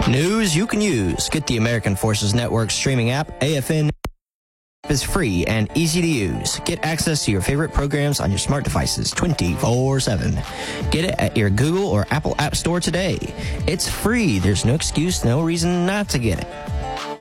News you can use. Get the American Forces Network streaming app, AFN. Is free and easy to use. Get access to your favorite programs on your smart devices 24/7. Get it at your Google or Apple App Store today. It's free. There's no excuse, no reason not to get it.